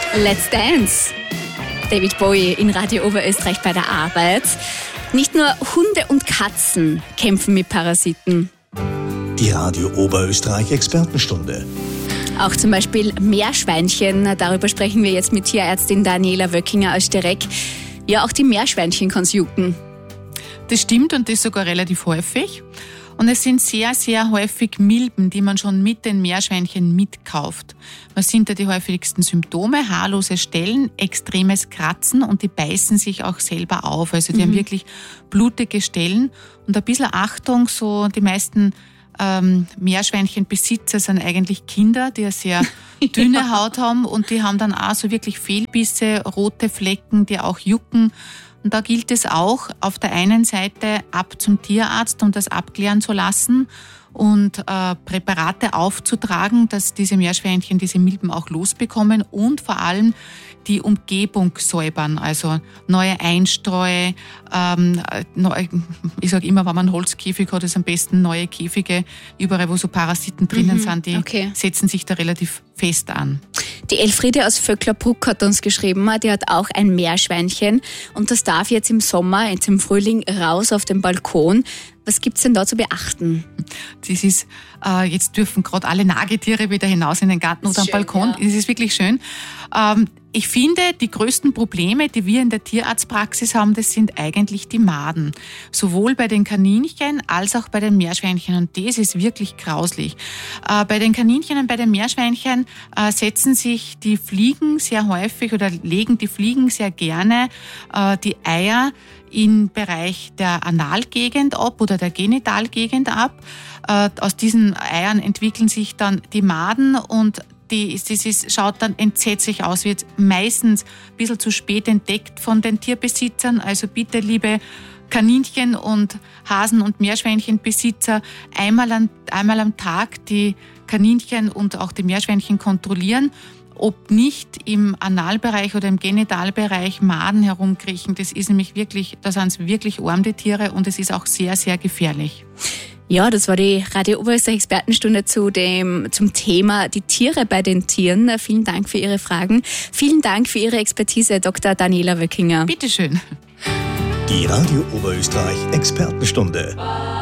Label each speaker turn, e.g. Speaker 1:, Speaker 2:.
Speaker 1: Let's Dance. David Bowie in Radio Oberösterreich bei der Arbeit. Nicht nur Hunde und Katzen kämpfen mit Parasiten.
Speaker 2: Die Radio Oberösterreich Expertenstunde.
Speaker 1: Auch zum Beispiel Meerschweinchen. Darüber sprechen wir jetzt mit Tierärztin Daniela Wöckinger aus Stereck. Ja, auch die Meerschweinchen kann es jucken.
Speaker 3: Das stimmt und das sogar relativ häufig. Und es sind sehr, sehr häufig Milben, die man schon mit den Meerschweinchen mitkauft. Was sind da die häufigsten Symptome? Haarlose Stellen, extremes Kratzen und die beißen sich auch selber auf. Also die haben wirklich blutige Stellen. Und ein bisschen Achtung, so die meisten Meerschweinchenbesitzer sind eigentlich Kinder, die eine sehr dünne Haut haben und die haben dann auch so wirklich Fehlbisse, rote Flecken, die auch jucken. Und da gilt es auch, auf der einen Seite ab zum Tierarzt, um das abklären zu lassen und Präparate aufzutragen, dass diese Meerschweinchen diese Milben auch losbekommen und vor allem die Umgebung säubern, also neue Einstreue, ich sage immer, wenn man einen Holzkäfig hat, ist am besten neue Käfige, überall wo so Parasiten drinnen sind, die setzen sich da relativ fest an.
Speaker 1: Die Elfriede aus Vöcklerbruck hat uns geschrieben, die hat auch ein Meerschweinchen und das darf jetzt im Sommer, jetzt im Frühling raus auf den Balkon. Was gibt's denn da zu beachten?
Speaker 3: Das ist, jetzt dürfen gerade alle Nagetiere wieder hinaus in den Garten oder am Balkon. Ja. Das ist wirklich schön. Ich finde, die größten Probleme, die wir in der Tierarztpraxis haben, das sind eigentlich die Maden. Sowohl bei den Kaninchen als auch bei den Meerschweinchen. Und das ist wirklich grauslich. Bei den Kaninchen und bei den Meerschweinchen setzen sich die Fliegen sehr häufig oder legen die Fliegen sehr gerne die Eier im Bereich der Analgegend ab oder der Genitalgegend ab. Aus diesen Eiern entwickeln sich dann die Maden und schaut dann entsetzlich aus, wird meistens ein bisschen zu spät entdeckt von den Tierbesitzern. Also bitte, liebe Kaninchen und Hasen- und Meerschweinchenbesitzer, einmal am Tag die Kaninchen und auch die Meerschweinchen kontrollieren, ob nicht im Analbereich oder im Genitalbereich Maden herumkriechen. Das ist nämlich wirklich, da sind es wirklich arm, die Tiere, und es ist auch sehr, sehr gefährlich.
Speaker 1: Ja, das war die Radio Oberösterreich Expertenstunde zum Thema die Tiere bei den Tieren. Vielen Dank für Ihre Fragen. Vielen Dank für Ihre Expertise, Dr. Daniela Wöckinger.
Speaker 3: Bitteschön.
Speaker 2: Die Radio Oberösterreich Expertenstunde.